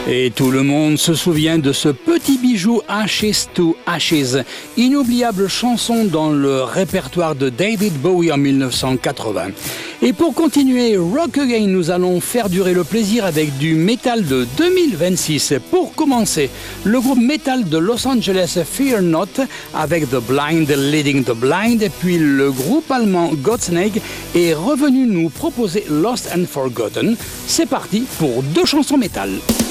Et tout le monde se souvient de ce petit bijou Ashes to Ashes, inoubliable chanson dans le répertoire de David Bowie en 1980. Et pour continuer Rock Again, nous allons faire durer le plaisir avec du métal de 2026. Pour commencer, le groupe métal de Los Angeles Fear Not avec The Blind Leading the Blind, et puis le groupe allemand Godsnake est revenu nous proposer Lost and Forgotten. C'est parti pour 2 chansons métal.